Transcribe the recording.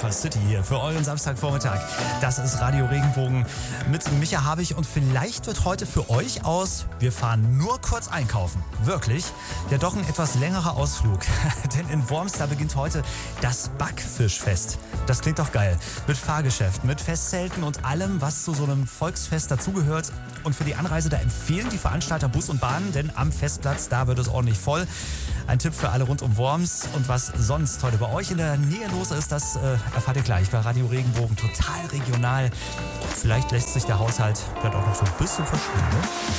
Campus City hier für euren Samstagvormittag. Das ist Radio Regenbogen mit Micha Habich und vielleicht wird heute für euch aus, wir fahren nur kurz einkaufen. Wirklich? Ja, doch ein etwas längerer Ausflug. Denn in Worms, da beginnt heute das Backfischfest. Das klingt doch geil. Mit Fahrgeschäft, mit Festzelten und allem, was zu so einem Volksfest dazugehört. Und für die Anreise, da empfehlen die Veranstalter Bus und Bahn, denn am Festplatz, da wird es ordentlich voll. Ein Tipp für alle rund um Worms. Und was sonst heute bei euch in der Nähe los ist, das erfahrt ihr gleich bei Radio Regenbogen. Total regional. Vielleicht lässt sich der Haushalt vielleicht auch noch so ein bisschen verstehen, ne?